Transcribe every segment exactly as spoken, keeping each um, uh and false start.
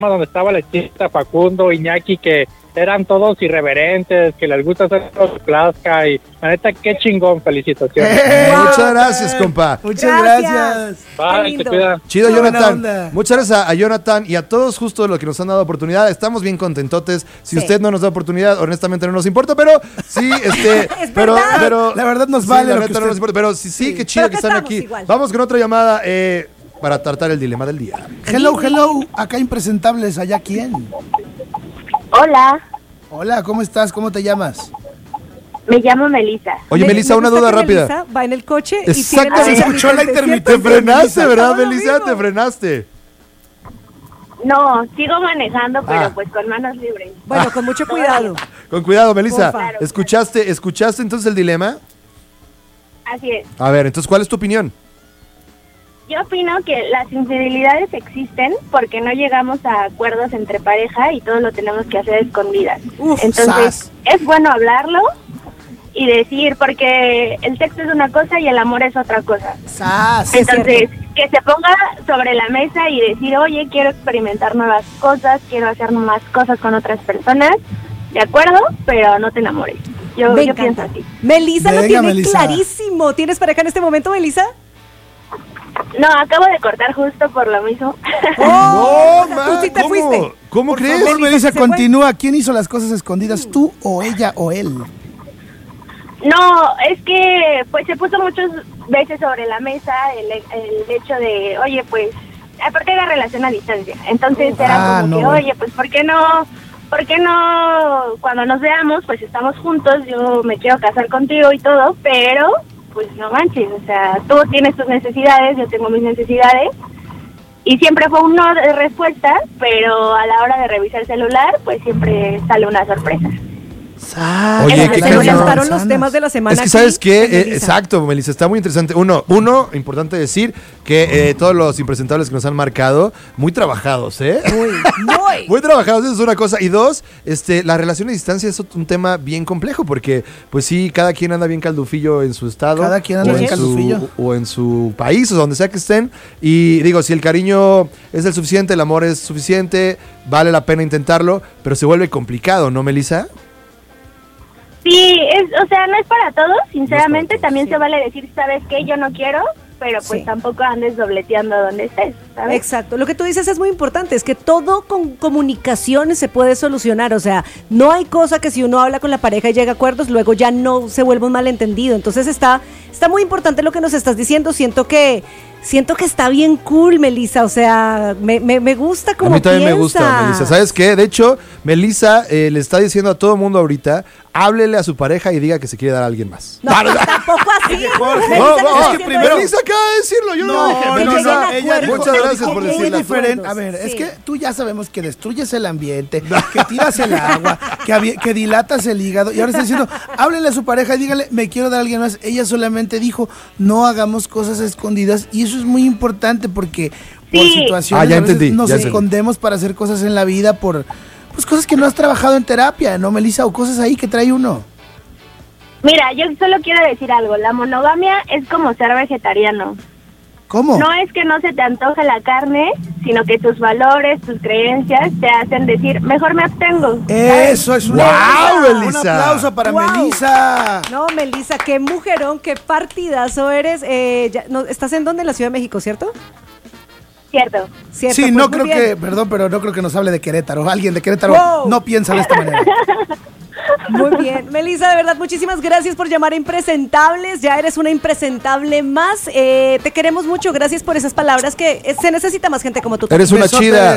donde estaba la chica Facundo, Iñaki, que eran todos irreverentes, que les gusta hacer los plasca y la neta, qué chingón, felicitaciones. Eh, wow, muchas gracias, compa. Muchas gracias. Bye, te cuida. Chido, qué Jonathan. Muchas gracias a, a Jonathan y a todos justo los que nos han dado oportunidad. Estamos bien contentotes. Si sí. usted no nos da oportunidad, honestamente no nos importa, pero sí, este, pero, pero la verdad nos sí, vale. La lo neta que no nos importa, pero sí, sí, sí. qué chido pero que están aquí. Igual. Vamos con otra llamada eh, para tratar el dilema del día. Hello, hello. Acá impresentables, allá quién. Hola. Hola, ¿cómo estás? ¿Cómo te llamas? Me llamo Melissa. Oye, me, Melissa, me una duda rápida. Melissa va en el coche Exacto, y tiene se escuchó la intermitente. Te frenaste, ¿verdad, Todo Melissa? Te frenaste. No, sigo manejando, pero Ah. pues con manos libres. Bueno, con mucho cuidado. Con cuidado, Melissa. Porfa. ¿Escuchaste, ¿Escuchaste entonces el dilema? Así es. A ver, entonces, ¿cuál es tu opinión? Yo opino que las infidelidades existen porque no llegamos a acuerdos entre pareja y todo lo tenemos que hacer a escondidas. Uf, Entonces, sas. es bueno hablarlo y decir, porque el sexo es una cosa y el amor es otra cosa. Sas. Entonces, que se ponga sobre la mesa y decir, oye, quiero experimentar nuevas cosas, quiero hacer más cosas con otras personas, de acuerdo, pero no te enamores. Yo, Me yo encanta. pienso así. Melissa lo Venga, tiene Melissa. clarísimo. ¿Tienes pareja en este momento, Melissa? No, acabo de cortar justo por lo mismo. Oh, o sea, ma, tú sí te ¿cómo? fuiste. ¿Cómo Por crees? favor, Melissa, se fue. continúa. ¿Quién hizo las cosas escondidas? ¿Tú o ella o él? No, es que pues se puso muchas veces sobre la mesa el, el hecho de, oye, pues, aparte era relación a distancia. Entonces era Ah, como no, que, bueno. oye, pues, ¿por qué no? ¿Por qué no? Cuando nos veamos, pues estamos juntos, yo me quiero casar contigo y todo, pero pues no manches, o sea, tú tienes tus necesidades, yo tengo mis necesidades. Y siempre fue un no de respuesta, pero a la hora de revisar el celular, pues siempre sale una sorpresa. Sas. Oye, qué se cañón. me saltaron los Manzanas. temas de la semana. Es que, aquí, ¿sabes qué? con Eh, Melissa. exacto, Melissa, está muy interesante. Uno, uno, importante decir que eh, todos los impresentables que nos han marcado, muy trabajados, ¿eh? Muy, muy. Muy trabajados, eso es una cosa. Y dos, este, la relación a distancia es un tema bien complejo, porque, pues sí, cada quien anda bien caldufillo en su estado. Cada quien anda o bien en caldufillo. su- O en su país, o donde sea que estén. Y digo, si el cariño es el suficiente, el amor es suficiente, vale la pena intentarlo, pero se vuelve complicado, ¿no, Melissa? Sí, es, o sea, no es para todos, sinceramente, todos, también sí. se vale decir, ¿sabes qué? Yo no quiero, pero pues Sí. tampoco andes dobleteando donde estés, ¿sabes? Exacto, lo que tú dices es muy importante, es que todo con comunicación se puede solucionar, o sea, no hay cosa que si uno habla con la pareja y llega a acuerdos, luego ya no se vuelve un malentendido, entonces está, está muy importante lo que nos estás diciendo, siento que, siento que está bien cool, Melissa, o sea, me, me, me gusta A como mí también me piensas. gusta, Melissa. ¿Sabes qué? De hecho, Melissa eh, le está diciendo a todo el mundo ahorita, háblele a su pareja y diga que se quiere dar a alguien más. No, tampoco así. Jorge. Melissa No, no no, está es que diciendo primero eso. Melissa acaba de decirlo, yo no, No, lo dije. no, Melissa. no, lleguen a ella dijo, Muchas ella gracias dijo por muy decirlo. diferente. A ver, Sí. es que tú ya sabemos que destruyes el ambiente, que tiras el agua, que, avi- que dilatas el hígado. Y ahora está diciendo, háblenle a su pareja y dígale, me quiero dar a alguien más. Ella solamente dijo, no hagamos cosas escondidas. Y eso es muy importante porque por Sí. situaciones Ah, ya a veces entendí, nos ya entendí. escondemos para hacer cosas en la vida por pues cosas que no has trabajado en terapia, ¿no, Melissa? O cosas ahí que trae uno. Mira, yo solo quiero decir algo, la monogamia es como ser vegetariano. ¿Cómo? No es que no se te antoje la carne, sino que tus valores, tus creencias te hacen decir, mejor me abstengo. ¿sabes? Eso es una ¡Guau, Un Melissa! aplauso para ¡Guau! Melissa. No, Melissa, qué mujerón, qué partidazo eres. Eh, ya- no, ¿estás en dónde? En la Ciudad de México, ¿cierto? Cierto. Cierto, Sí, pues no muy creo bien. que, perdón, pero no creo que nos hable de Querétaro. Alguien de Querétaro Wow. no piensa de esta manera. Muy bien. Melissa, de verdad, muchísimas gracias por llamar a Impresentables. Ya eres una impresentable más. Eh, te queremos mucho. Gracias por esas palabras que eh, se necesita más gente como tú. Eres una Besotes. chida.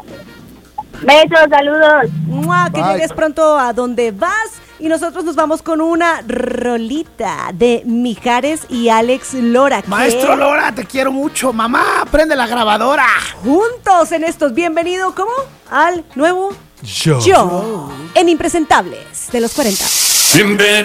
Besos, saludos. ¡Mua! Que Bye. llegues pronto a donde vas. Y nosotros nos vamos con una rolita de Mijares y Alex Lora. que Maestro Lora, te quiero mucho. Mamá, prende la grabadora. juntos en estos. Bienvenido, ¿cómo? Al nuevo Yo. Yo. En Impresentables de los cuarenta.